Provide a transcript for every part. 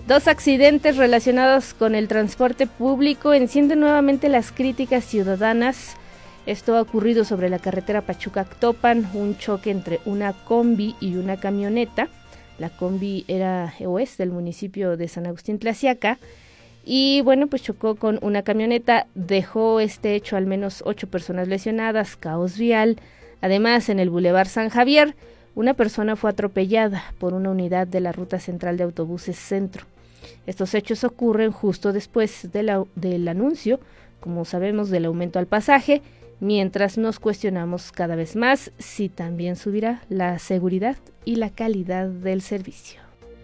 Dos accidentes relacionados con el transporte público encienden nuevamente las críticas ciudadanas. Esto ha ocurrido sobre la carretera Pachuca-Actopan, un choque entre una combi y una camioneta. La combi es del municipio de San Agustín Tlaxiaca y bueno, pues chocó con una camioneta, dejó este hecho al menos 8 personas lesionadas, caos vial. Además, en el Boulevard San Javier, una persona fue atropellada por una unidad de la Ruta Central de Autobuses Centro. Estos hechos ocurren justo después del anuncio, como sabemos, del aumento al pasaje, mientras nos cuestionamos cada vez más si también subirá la seguridad y la calidad del servicio.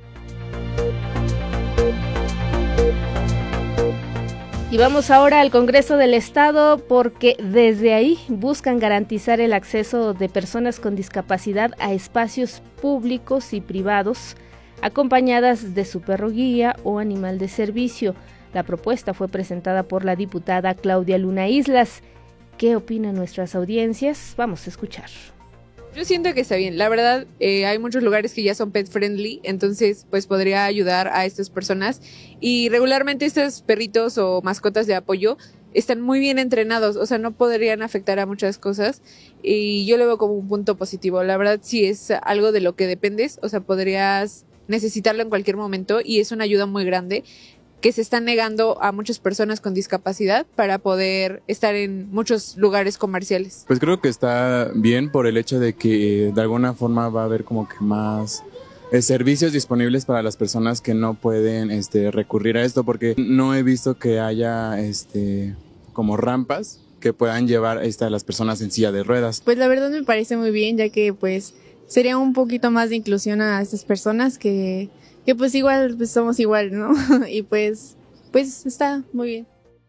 Y vamos ahora al Congreso del Estado porque desde ahí buscan garantizar el acceso de personas con discapacidad a espacios públicos y privados, acompañadas de su perro guía o animal de servicio. La propuesta fue presentada por la diputada Claudia Luna Islas. ¿Qué opinan nuestras audiencias? Vamos a escuchar. Yo siento que está bien. La verdad, hay muchos lugares que ya son pet friendly, entonces pues podría ayudar a estas personas. Y regularmente estos perritos o mascotas de apoyo están muy bien entrenados, o sea, no podrían afectar a muchas cosas. Y yo lo veo como un punto positivo. La verdad, sí es algo de lo que dependes, o sea, podrías necesitarlo en cualquier momento y es una ayuda muy grande que se está negando a muchas personas con discapacidad para poder estar en muchos lugares comerciales. Pues creo que está bien por el hecho de que de alguna forma va a haber como que más servicios disponibles para las personas que no pueden recurrir a esto, porque no he visto que haya como rampas que puedan llevar a las personas en silla de ruedas. Pues la verdad me parece muy bien, ya que pues sería un poquito más de inclusión a estas personas que pues igual pues somos igual, ¿no? Y pues está muy bien.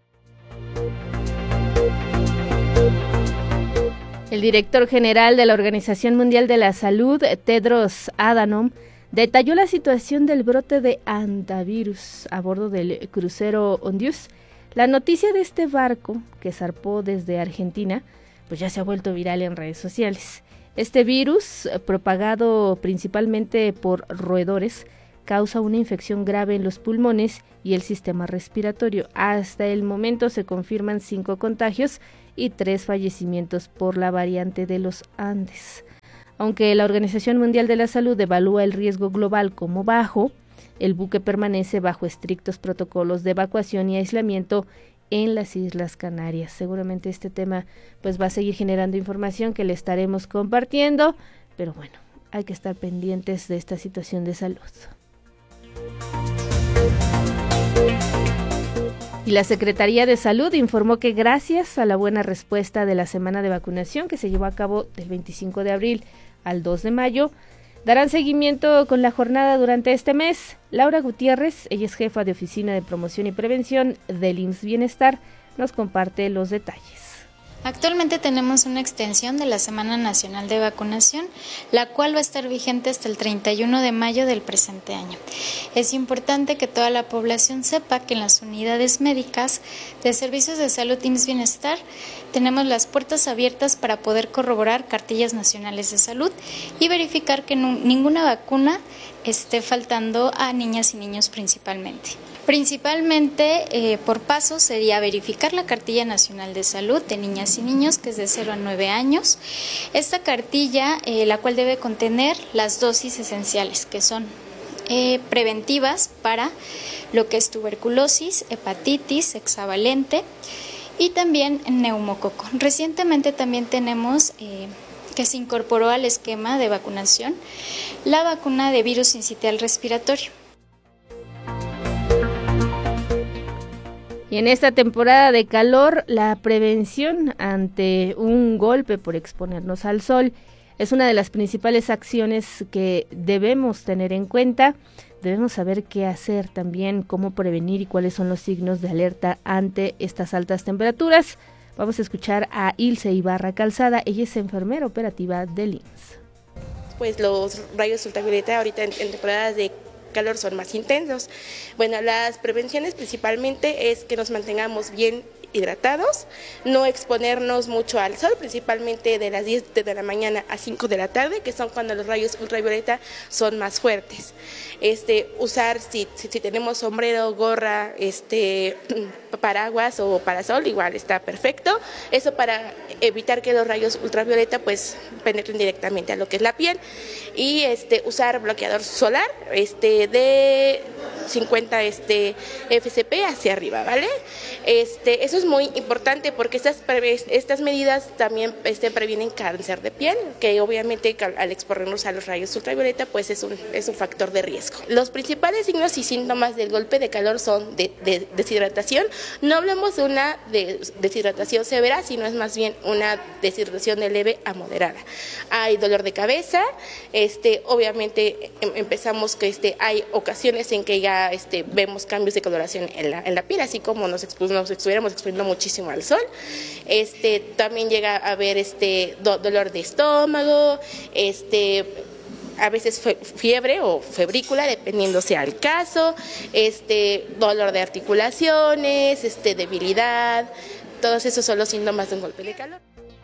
El director general de la Organización Mundial de la Salud, Tedros Adhanom, detalló la situación del brote de hantavirus a bordo del crucero Ondius. La noticia de este barco, que zarpó desde Argentina, pues ya se ha vuelto viral en redes sociales. Este virus, propagado principalmente por roedores, causa una infección grave en los pulmones y el sistema respiratorio. Hasta el momento se confirman 5 contagios y 3 fallecimientos por la variante de los Andes. Aunque la Organización Mundial de la Salud evalúa el riesgo global como bajo, el buque permanece bajo estrictos protocolos de evacuación y aislamiento en las Islas Canarias. Seguramente este tema pues va a seguir generando información que le estaremos compartiendo, pero bueno, hay que estar pendientes de esta situación de salud. Y la Secretaría de Salud informó que gracias a la buena respuesta de la semana de vacunación que se llevó a cabo del 25 de abril al 2 de mayo, darán seguimiento con la jornada durante este mes. Laura Gutiérrez, ella es jefa de Oficina de Promoción y Prevención del IMSS Bienestar, nos comparte los detalles. Actualmente tenemos una extensión de la Semana Nacional de Vacunación, la cual va a estar vigente hasta el 31 de mayo del presente año. Es importante que toda la población sepa que en las unidades médicas de Servicios de Salud IMSS Bienestar tenemos las puertas abiertas para poder corroborar cartillas nacionales de salud y verificar que ninguna vacuna esté faltando a niñas y niños principalmente. Principalmente por paso sería verificar la cartilla nacional de salud de niñas y niños, que es de 0 a 9 años. Esta cartilla, la cual debe contener las dosis esenciales, que son preventivas para lo que es tuberculosis, hepatitis, hexavalente y también neumococo. Recientemente también tenemos que se incorporó al esquema de vacunación la vacuna de virus sincitial respiratorio. Y en esta temporada de calor, la prevención ante un golpe por exponernos al sol es una de las principales acciones que debemos tener en cuenta. Debemos saber qué hacer también, cómo prevenir y cuáles son los signos de alerta ante estas altas temperaturas. Vamos a escuchar a Ilse Ibarra Calzada, ella es enfermera operativa del IMSS. Pues los rayos ultravioleta ahorita en temporadas de calor son más intensos. Bueno, las prevenciones principalmente es que nos mantengamos bien hidratados, no exponernos mucho al sol, principalmente de las 10 de la mañana a 5 de la tarde, que son cuando los rayos ultravioleta son más fuertes. Usar, si tenemos sombrero, gorra, paraguas o parasol, igual está perfecto. Eso para evitar que los rayos ultravioleta pues penetren directamente a lo que es la piel. Y usar bloqueador solar de 50 FCP hacia arriba, ¿vale? Eso es muy importante porque estas medidas también previenen cáncer de piel, que obviamente al exponernos a los rayos ultravioleta pues es un factor de riesgo. Los principales signos y síntomas del golpe de calor son de deshidratación. No hablamos de una deshidratación severa, sino es más bien una deshidratación de leve a moderada. Hay dolor de cabeza, obviamente empezamos que hay ocasiones en que ya vemos cambios de coloración en la piel, así como nos estuviéramos exponiendo muchísimo al sol. También llega a haber dolor de estómago, a veces fiebre o febrícula, dependiendo sea el caso, dolor de articulaciones, debilidad. Todos esos son los síntomas de un golpe de calor.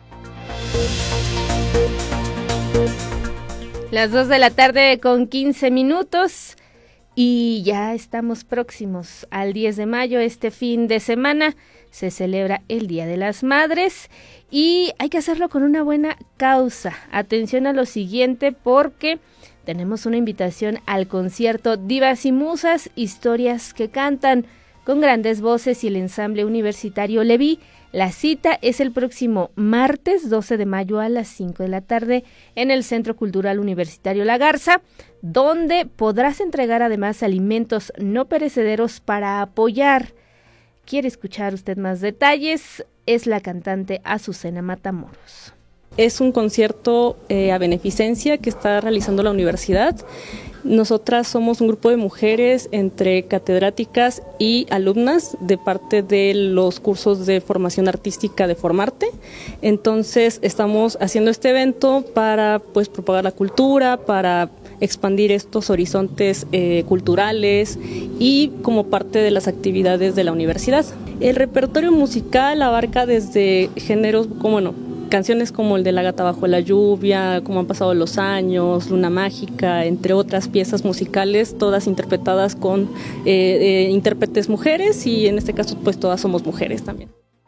Las 2 de la tarde con 15 minutos y ya estamos próximos al 10 de mayo. Este fin de semana se celebra el Día de las Madres y hay que hacerlo con una buena causa. Atención a lo siguiente porque tenemos una invitación al concierto Divas y Musas, historias que cantan, con grandes voces y el ensamble universitario Leví. La cita es el próximo martes 12 de mayo a las 5 de la tarde en el Centro Cultural Universitario La Garza, donde podrás entregar además alimentos no perecederos para apoyar. ¿Quiere escuchar usted más detalles? Es la cantante Azucena Matamoros. Es un concierto a beneficencia que está realizando la universidad. Nosotras somos un grupo de mujeres entre catedráticas y alumnas de parte de los cursos de formación artística de Formarte. Entonces estamos haciendo este evento para propagar la cultura, para expandir estos horizontes culturales y como parte de las actividades de la universidad. El repertorio musical abarca desde géneros canciones como el de La Gata Bajo la Lluvia, Como han pasado los años, Luna Mágica, entre otras piezas musicales, todas interpretadas con intérpretes mujeres y en este caso pues todas somos mujeres también.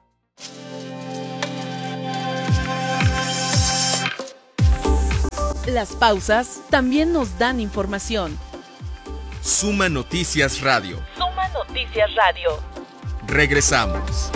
Las pausas también nos dan información. Suma Noticias Radio. Suma Noticias Radio. Regresamos.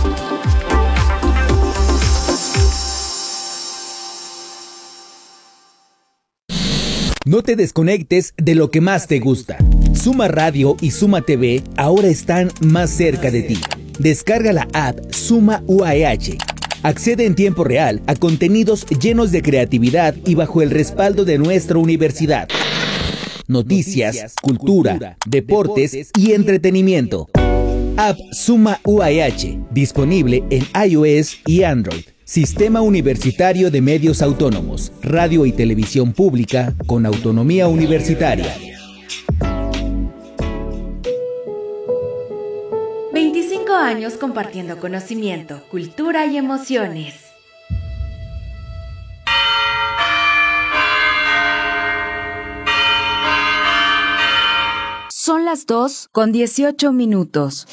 No te desconectes de lo que más te gusta. Suma Radio y Suma TV ahora están más cerca de ti. Descarga la app Suma UAEH. Accede en tiempo real a contenidos llenos de creatividad y bajo el respaldo de nuestra universidad. Noticias, cultura, deportes y entretenimiento. App Suma UAEH, disponible en iOS y Android. Sistema Universitario de Medios Autónomos, radio y televisión pública con autonomía universitaria. 25 años compartiendo conocimiento, cultura y emociones. Son las 2:18.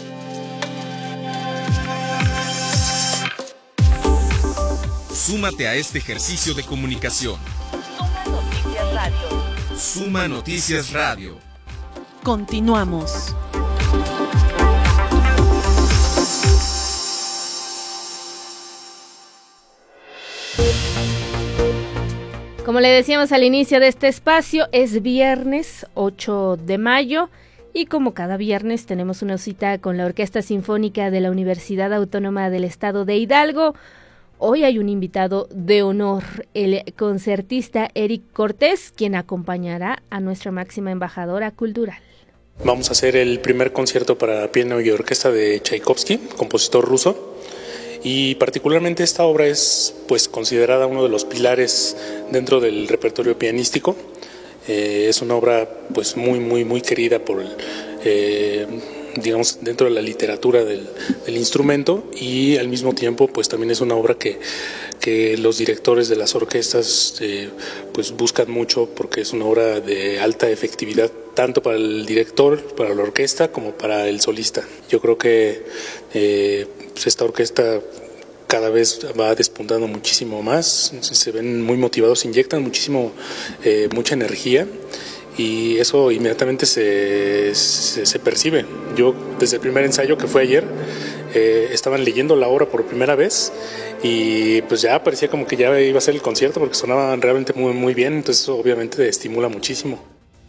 Súmate a este ejercicio de comunicación. Suma Noticias Radio. Suma Noticias Radio. Continuamos. Como le decíamos al inicio de este espacio, es viernes 8 de mayo y como cada viernes tenemos una cita con la Orquesta Sinfónica de la Universidad Autónoma del Estado de Hidalgo. Hoy hay un invitado de honor, el concertista Eric Cortés, quien acompañará a nuestra máxima embajadora cultural. Vamos a hacer el primer concierto para piano y orquesta de Tchaikovsky, compositor ruso, y particularmente esta obra es considerada uno de los pilares dentro del repertorio pianístico. Es una obra pues muy querida por digamos, dentro de la literatura del instrumento, y al mismo tiempo pues también es una obra que los directores de las orquestas pues buscan mucho, porque es una obra de alta efectividad tanto para el director, para la orquesta, como para el solista. Yo creo que pues esta orquesta cada vez va despuntando muchísimo más, se ven muy motivados, inyectan mucha energía, y eso inmediatamente se percibe. Yo desde el primer ensayo, que fue ayer, estaban leyendo la obra por primera vez y pues ya parecía como que ya iba a ser el concierto, porque sonaban realmente muy bien, entonces eso obviamente estimula muchísimo.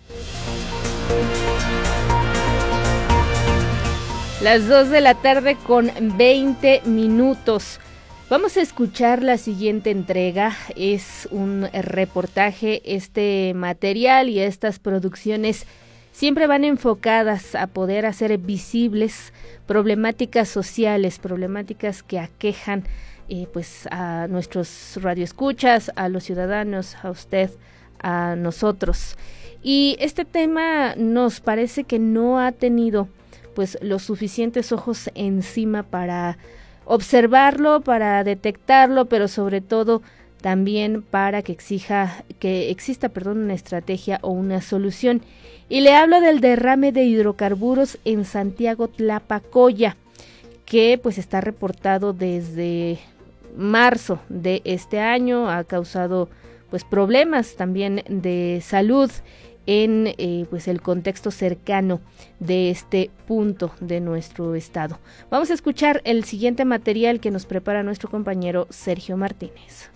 Las 2 de la tarde con 20 minutos. Vamos a escuchar la siguiente entrega. Es un reportaje. Este material y estas producciones siempre van enfocadas a poder hacer visibles problemáticas sociales, problemáticas que aquejan pues a nuestros radioescuchas, a los ciudadanos, a usted, a nosotros. Y este tema nos parece que no ha tenido pues los suficientes ojos encima para observarlo, para detectarlo, pero sobre todo también para que exista una estrategia o una solución. Y le hablo del derrame de hidrocarburos en Santiago Tlapacoya, que pues está reportado desde marzo de este año, ha causado pues problemas también de salud en pues el contexto cercano de este punto de nuestro estado. Vamos a escuchar el siguiente material que nos prepara nuestro compañero Sergio Martínez.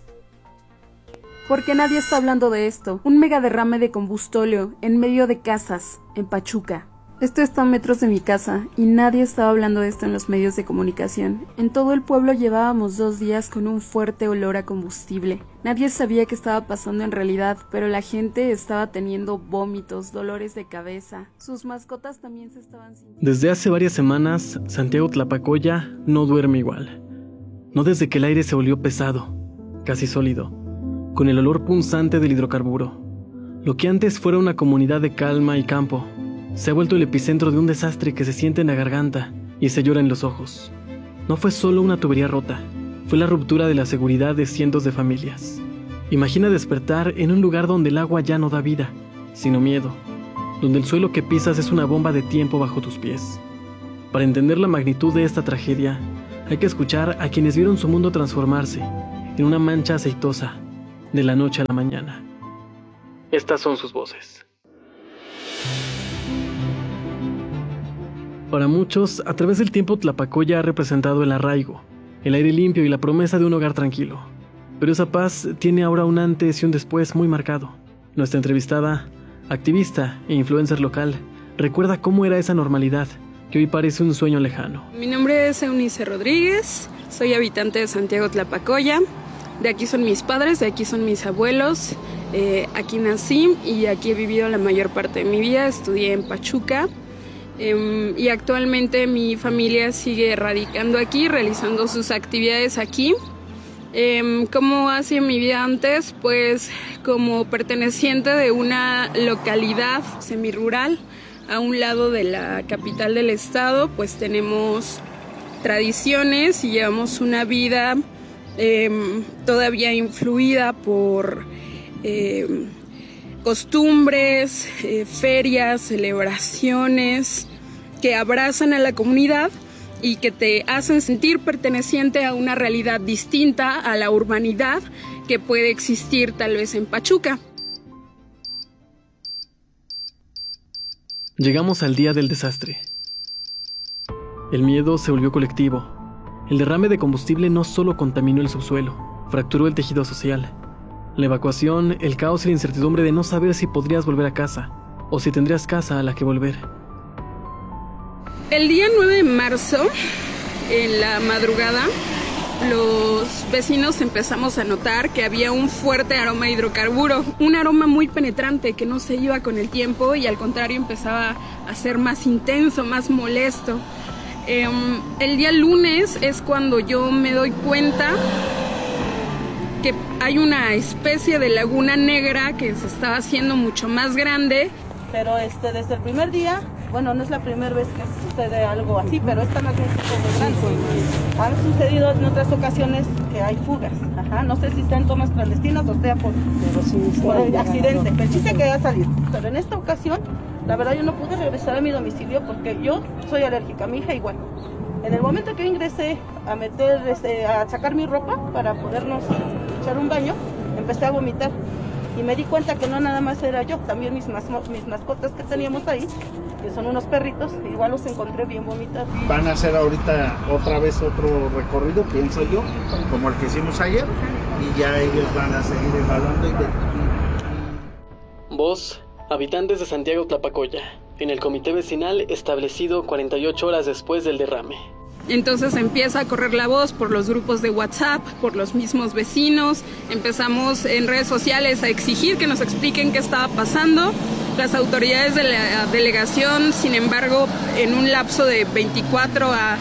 Porque nadie está hablando de esto. Un mega derrame de combustóleo en medio de casas, en Pachuca. Esto está a metros de mi casa y nadie estaba hablando de esto en los medios de comunicación. En todo el pueblo llevábamos 2 días con un fuerte olor a combustible. Nadie sabía qué estaba pasando en realidad, pero la gente estaba teniendo vómitos, dolores de cabeza. Sus mascotas también se estaban sintiendo. Desde hace varias semanas, Santiago Tlapacoya no duerme igual. No desde que el aire se volvió pesado, casi sólido, con el olor punzante del hidrocarburo. Lo que antes fuera una comunidad de calma y campo, se ha vuelto el epicentro de un desastre que se siente en la garganta y se llora en los ojos. No fue solo una tubería rota, fue la ruptura de la seguridad de cientos de familias. Imagina despertar en un lugar donde el agua ya no da vida, sino miedo, donde el suelo que pisas es una bomba de tiempo bajo tus pies. Para entender la magnitud de esta tragedia, hay que escuchar a quienes vieron su mundo transformarse en una mancha aceitosa de la noche a la mañana. Estas son sus voces. Para muchos, a través del tiempo Tlapacoya ha representado el arraigo, el aire limpio y la promesa de un hogar tranquilo. Pero esa paz tiene ahora un antes y un después muy marcado. Nuestra entrevistada, activista e influencer local, recuerda cómo era esa normalidad, que hoy parece un sueño lejano. Mi nombre es Eunice Rodríguez, soy habitante de Santiago Tlapacoya. De aquí son mis padres, de aquí son mis abuelos. Aquí nací y aquí he vivido la mayor parte de mi vida. Estudié en Pachuca. Y actualmente mi familia sigue radicando aquí, realizando sus actividades aquí. ¿Cómo hacía mi vida antes? Pues como perteneciente de una localidad semirural a un lado de la capital del estado, pues tenemos tradiciones y llevamos una vida todavía influida por costumbres, ferias, celebraciones que abrazan a la comunidad y que te hacen sentir perteneciente a una realidad distinta a la urbanidad que puede existir tal vez en Pachuca. Llegamos al día del desastre. El miedo se volvió colectivo. El derrame de combustible no solo contaminó el subsuelo, fracturó el tejido social. La evacuación, el caos y la incertidumbre de no saber si podrías volver a casa o si tendrías casa a la que volver. El día 9 de marzo, en la madrugada, los vecinos empezamos a notar que había un fuerte aroma de hidrocarburo, un aroma muy penetrante que no se iba con el tiempo y al contrario empezaba a ser más intenso, más molesto. El día lunes es cuando yo me doy cuenta que hay una especie de laguna negra que se estaba haciendo mucho más grande. Pero desde el primer día, bueno, no es la primera vez que sucede algo así, pero esta laguna es grande. Han sucedido en otras ocasiones que hay fugas. Ajá, no sé si sean tomas clandestinas o sea por el accidente. El chiste que haya salido. Pero en esta ocasión, la verdad yo no pude regresar a mi domicilio porque yo soy alérgica, mi hija igual. En el momento que yo ingresé a sacar mi ropa para podernos echar un baño, empecé a vomitar. Y me di cuenta que no nada más era yo, también mis mascotas que teníamos ahí, que son unos perritos, igual los encontré bien vomitados. Van a hacer ahorita otra vez otro recorrido, pienso yo, como el que hicimos ayer, y ya ellos van a seguir evaluando. Voz, habitantes de Santiago Tlapacoya, en el comité vecinal establecido 48 horas después del derrame. Entonces empieza a correr la voz por los grupos de WhatsApp, por los mismos vecinos. Empezamos en redes sociales a exigir que nos expliquen qué estaba pasando. Las autoridades de la delegación, sin embargo, en un lapso de 24 a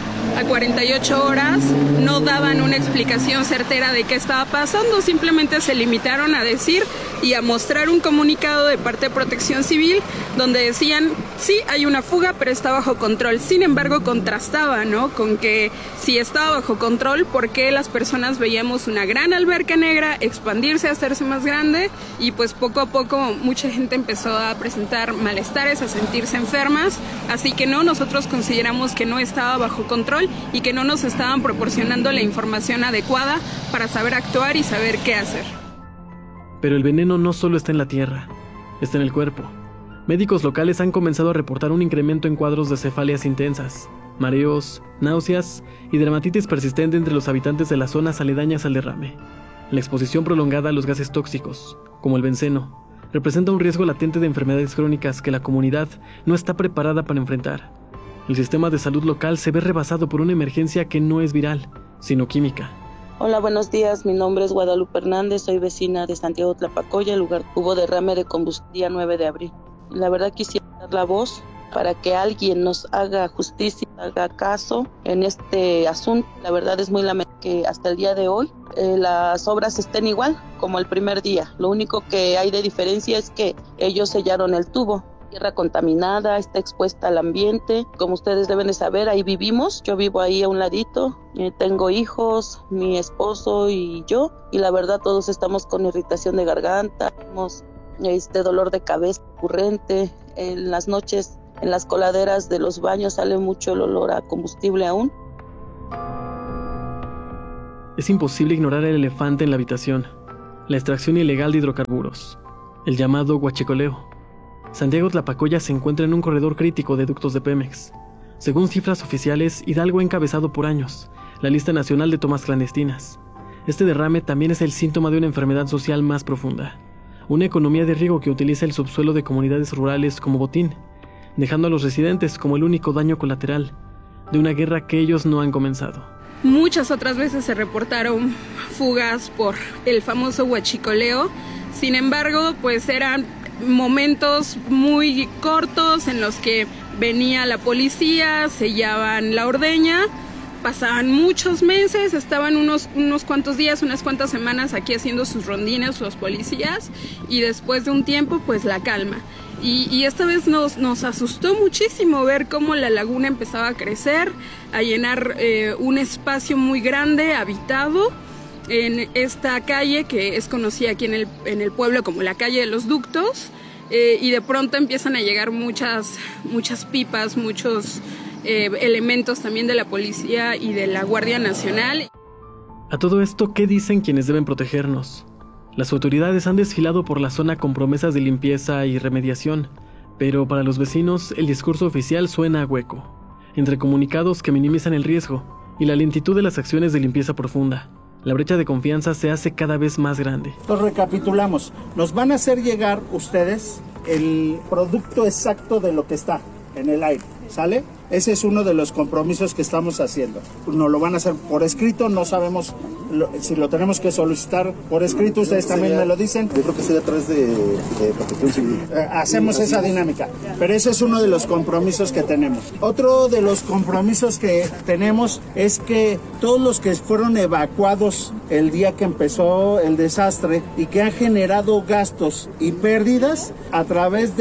48 horas, no daban una explicación certera de qué estaba pasando. Simplemente se limitaron a decir y a mostrar un comunicado de parte de Protección Civil donde decían, sí, hay una fuga, pero está bajo control. Sin embargo, contrastaba, ¿no?, con que si estaba bajo control, ¿por qué las personas veíamos una gran alberca negra expandirse, hacerse más grande? Y pues poco a poco mucha gente empezó a presentar malestares, a sentirse enfermas. Así que no, nosotros consideramos que no estaba bajo control y que no nos estaban proporcionando la información adecuada para saber actuar y saber qué hacer. Pero el veneno no solo está en la tierra, está en el cuerpo. Médicos locales han comenzado a reportar un incremento en cuadros de cefaleas intensas, mareos, náuseas y dermatitis persistente entre los habitantes de las zonas aledañas al derrame. La exposición prolongada a los gases tóxicos, como el benceno, representa un riesgo latente de enfermedades crónicas que la comunidad no está preparada para enfrentar. El sistema de salud local se ve rebasado por una emergencia que no es viral, sino química. Hola, buenos días. Mi nombre es Guadalupe Hernández, soy vecina de Santiago Tlapacoya. El lugar hubo derrame de combustible día 9 de abril. La verdad quisiera dar la voz para que alguien nos haga justicia, haga caso en este asunto. La verdad es muy lamentable que hasta el día de hoy las obras estén igual como el primer día. Lo único que hay de diferencia es que ellos sellaron el tubo. Tierra contaminada, está expuesta al ambiente. Como ustedes deben de saber, ahí vivimos. Yo vivo ahí a un ladito. Tengo hijos, mi esposo y yo. Y la verdad todos estamos con irritación de garganta, tenemos dolor de cabeza recurrente. En las noches, en las coladeras de los baños sale mucho el olor a combustible aún. Es imposible ignorar el elefante en la habitación, la extracción ilegal de hidrocarburos, el llamado huachicoleo. Santiago Tlapacoya se encuentra en un corredor crítico de ductos de Pemex. Según cifras oficiales, Hidalgo ha encabezado por años la lista nacional de tomas clandestinas. Este derrame también es el síntoma de una enfermedad social más profunda, una economía de riego que utiliza el subsuelo de comunidades rurales como botín, dejando a los residentes como el único daño colateral de una guerra que ellos no han comenzado. Muchas otras veces se reportaron fugas por el famoso huachicoleo. Sin embargo, pues eran momentos muy cortos en los que venía la policía, sellaban la ordeña, pasaban muchos meses, estaban unos cuantos días, unas cuantas semanas aquí haciendo sus rondines los policías y después de un tiempo pues la calma. Y esta vez nos asustó muchísimo ver cómo la laguna empezaba a crecer, a llenar un espacio muy grande, habitado, en esta calle que es conocida aquí en el pueblo como la calle de los ductos, y de pronto empiezan a llegar muchas pipas, muchos elementos también de la policía y de la Guardia Nacional. A todo esto, ¿qué dicen quienes deben protegernos? Las autoridades han desfilado por la zona con promesas de limpieza y remediación, pero para los vecinos el discurso oficial suena a hueco, entre comunicados que minimizan el riesgo y la lentitud de las acciones de limpieza profunda. La brecha de confianza se hace cada vez más grande. Entonces recapitulamos, nos van a hacer llegar ustedes el producto exacto de lo que está en el aire, ¿sale? Ese es uno de los compromisos que estamos haciendo. Nos lo van a hacer por escrito, no sabemos si lo tenemos que solicitar por escrito, ustedes también me lo dicen. Yo creo que sería a través de Protección Civil. Hacemos esa dinámica, pero ese es uno de los compromisos que tenemos. Otro de los compromisos que tenemos es que todos los que fueron evacuados el día que empezó el desastre y que han generado gastos y pérdidas, a través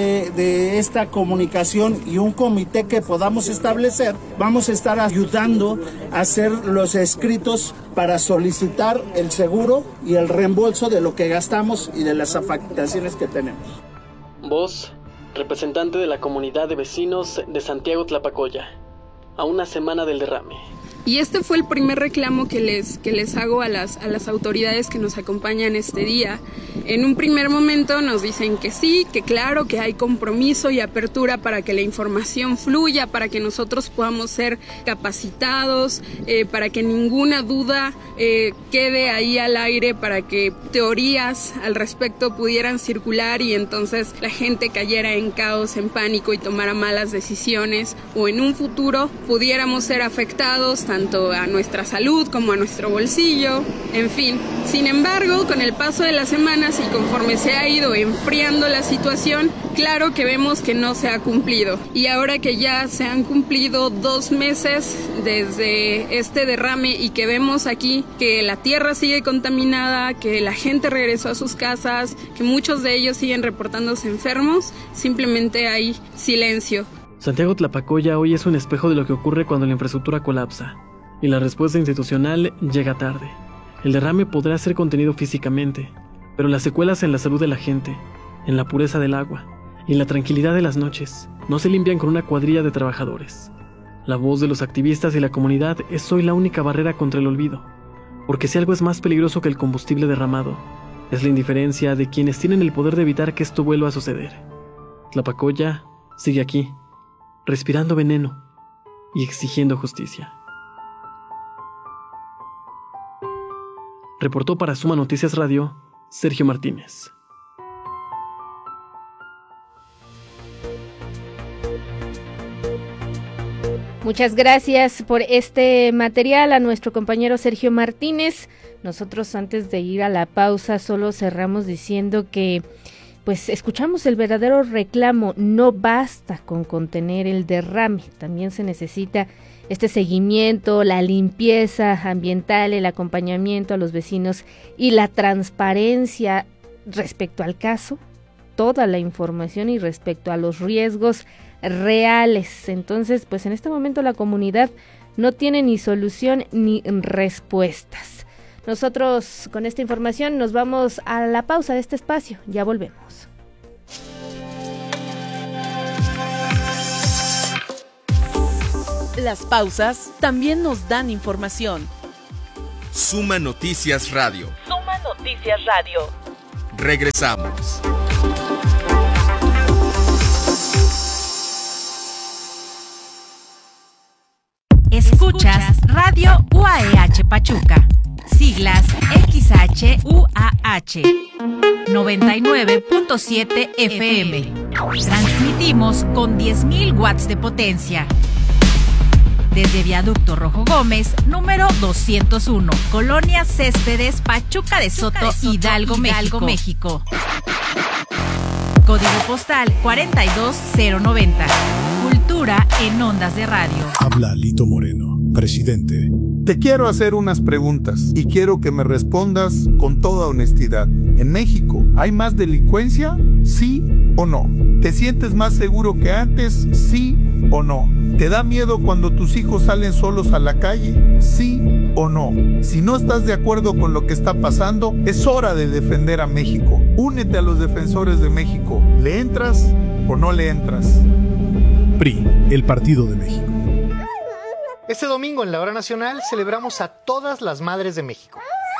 de esta comunicación y un comité que podamos establecer, vamos a estar ayudando a hacer los escritos para solicitar el seguro y el reembolso de lo que gastamos y de las afectaciones que tenemos. Voz, representante de la comunidad de vecinos de Santiago Tlapacoya, a una semana del derrame. Y este fue el primer reclamo que les hago a las autoridades que nos acompañan este día. En un primer momento nos dicen que sí, que claro, que hay compromiso y apertura para que la información fluya, para que nosotros podamos ser capacitados, para que ninguna duda quede ahí al aire, para que teorías al respecto pudieran circular y entonces la gente cayera en caos, en pánico y tomara malas decisiones, o en un futuro pudiéramos ser afectados tanto a nuestra salud como a nuestro bolsillo, en fin. Sin embargo, con el paso de las semanas y conforme se ha ido enfriando la situación, claro que vemos que no se ha cumplido. Y ahora que ya se han cumplido 2 meses desde este derrame y que vemos aquí que la tierra sigue contaminada, que la gente regresó a sus casas, que muchos de ellos siguen reportándose enfermos, simplemente hay silencio. Santiago Tlapacoya hoy es un espejo de lo que ocurre cuando la infraestructura colapsa y la respuesta institucional llega tarde. El derrame podrá ser contenido físicamente, pero las secuelas en la salud de la gente, en la pureza del agua y en la tranquilidad de las noches no se limpian con una cuadrilla de trabajadores. La voz de los activistas y la comunidad es hoy la única barrera contra el olvido, porque si algo es más peligroso que el combustible derramado, es la indiferencia de quienes tienen el poder de evitar que esto vuelva a suceder. Tlapacoya sigue aquí, respirando veneno y exigiendo justicia. Reportó para Suma Noticias Radio, Sergio Martínez. Muchas gracias por este material a nuestro compañero Sergio Martínez. Nosotros antes de ir a la pausa solo cerramos diciendo que pues escuchamos el verdadero reclamo. No basta con contener el derrame, también se necesita este seguimiento, la limpieza ambiental, el acompañamiento a los vecinos y la transparencia respecto al caso, toda la información y respecto a los riesgos reales. Entonces, pues en este momento la comunidad no tiene ni solución ni respuestas. Nosotros con esta información nos vamos a la pausa de este espacio. Ya volvemos. Las pausas también nos dan información. Suma Noticias Radio. Suma Noticias Radio. Regresamos. Escuchas Radio UAEH Pachuca. Siglas XHUAH 99.7 FM. Transmitimos con 10.000 watts de potencia. Desde Viaducto Rojo Gómez, número 201, Colonia Céspedes, Pachuca de Soto, Hidalgo, México. Código postal 42090. Cultura en ondas de radio. Habla Lito Moreno, presidente. Te quiero hacer unas preguntas y quiero que me respondas con toda honestidad. ¿En México hay más delincuencia? ¿Sí o no? ¿Te sientes más seguro que antes? ¿Sí o no? ¿Te da miedo cuando tus hijos salen solos a la calle? ¿Sí o no? Si no estás de acuerdo con lo que está pasando, es hora de defender a México. Únete a los defensores de México. ¿Le entras o no le entras? PRI, el Partido de México. Este domingo en la Hora Nacional celebramos a todas las madres de México.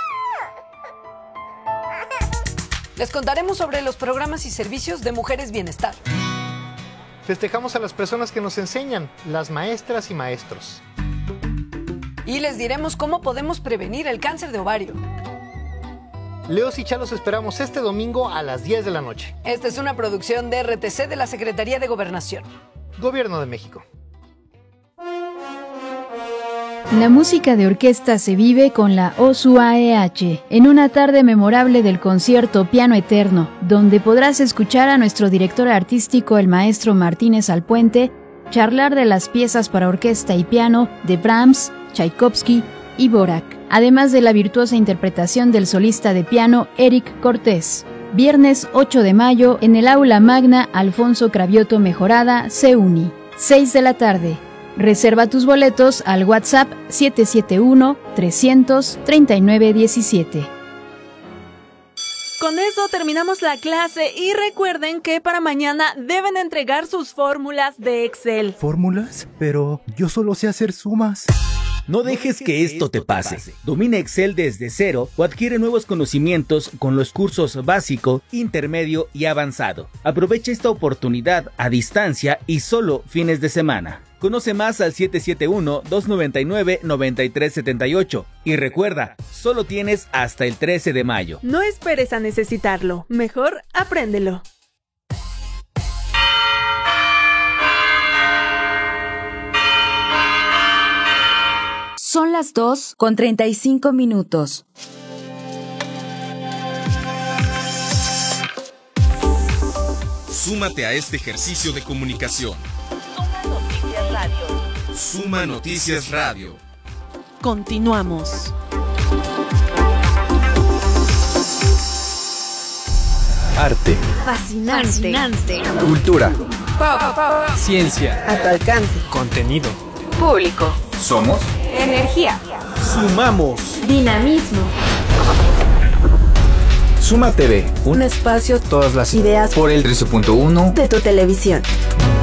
Les contaremos sobre los programas y servicios de Mujeres Bienestar. Festejamos a las personas que nos enseñan, las maestras y maestros. Y les diremos cómo podemos prevenir el cáncer de ovario. Leos y Chalos esperamos este domingo a las 10 de la noche. Esta es una producción de RTC de la Secretaría de Gobernación. Gobierno de México. La música de orquesta se vive con la OSU-AEH en una tarde memorable del concierto Piano Eterno, donde podrás escuchar a nuestro director artístico, el maestro Martínez Alpuente, charlar de las piezas para orquesta y piano de Brahms, Tchaikovsky y Dvorak, además de la virtuosa interpretación del solista de piano Eric Cortés. Viernes 8 de mayo en el Aula Magna Alfonso Cravioto Mejorada, CUNY, 6 de la tarde. Reserva tus boletos al WhatsApp 771-300-3917. Con eso terminamos la clase y recuerden que para mañana deben entregar sus fórmulas de Excel. ¿Fórmulas? Pero yo solo sé hacer sumas. No dejes que esto te pase. Domina Excel desde cero o adquiere nuevos conocimientos con los cursos básico, intermedio y avanzado. Aprovecha esta oportunidad a distancia y solo fines de semana. Conoce más al 771-299-9378 y recuerda, solo tienes hasta el 13 de mayo. No esperes a necesitarlo, mejor apréndelo. Son las 2:35. Súmate a este ejercicio de comunicación. Suma Noticias Radio. Continuamos. Arte. Fascinante. Cultura. Pop. Ciencia. A tu alcance. Contenido. Público. Somos Energía. Sumamos. Dinamismo. Suma TV. Un espacio, todas las ideas por el 13.1 de tu televisión.